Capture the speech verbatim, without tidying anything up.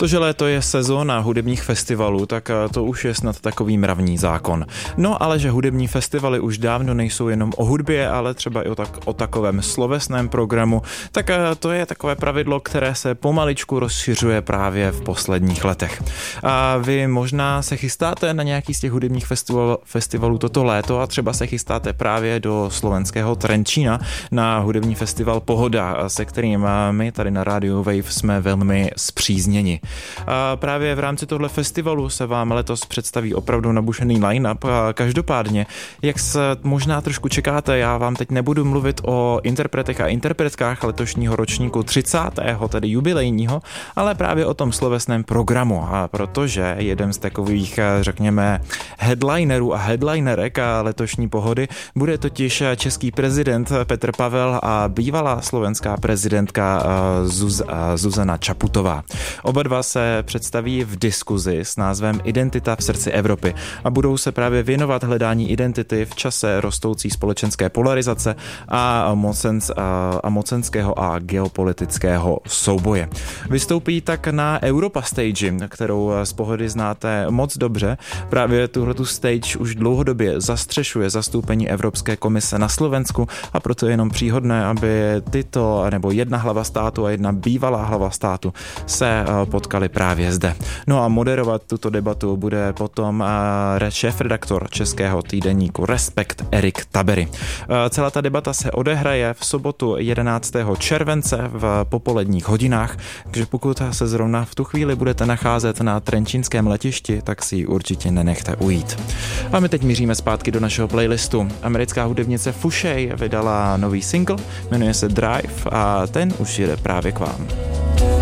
To, že léto je sezóna hudebních festivalů, tak to už je snad takový mravní zákon. No ale že hudební festivaly už dávno nejsou jenom o hudbě, ale třeba i o, tak, o takovém slovesném programu, tak to je takové pravidlo, které se pomaličku rozšiřuje právě v posledních letech. A vy možná se chystáte na nějaký z těch hudebních festival, festivalů toto léto a třeba se chystáte právě do slovenského Trenčína na hudební festival Pohoda, se kterým my tady na rádiu Wave jsme velmi spřízněni. A právě v rámci tohle festivalu se vám letos představí opravdu nabušený line-up. A každopádně, jak se možná trošku čekáte, já vám teď nebudu mluvit o interpretech a interpretkách letošního ročníku třicátého, tedy jubilejního, ale právě o tom slovesném programu. A protože jeden z takových, řekněme, headlinerů a headlinerek a letošní Pohody bude totiž český prezident Petr Pavel a bývalá slovenská prezidentka Zuz, Zuzana Čaputová. Oba dva se představí v diskuzi s názvem Identita v srdci Evropy a budou se právě věnovat hledání identity v čase rostoucí společenské polarizace a, mocenc, a, a mocenského a geopolitického souboje. Vystoupí tak na Europa Stage, kterou z Pohody znáte moc dobře. Právě tuhletu stage už dlouhodobě zastřešuje zastoupení Evropské komise na Slovensku a proto je jenom příhodné, aby tyto, nebo jedna hlava státu a jedna bývalá hlava státu se potkali právě zde. No a moderovat tuto debatu bude potom šéfredaktor českého týdeníku Respekt Erik Tabery. Celá ta debata se odehraje v sobotu jedenáctého července v popoledních hodinách, takže pokud se zrovna v tu chvíli budete nacházet na trenčínském letišti, tak si ji určitě nenechte ujít. A my teď míříme zpátky do našeho playlistu. Americká hudebnice Fushey vydala nový single, jmenuje se Drive a ten už jde právě k vám.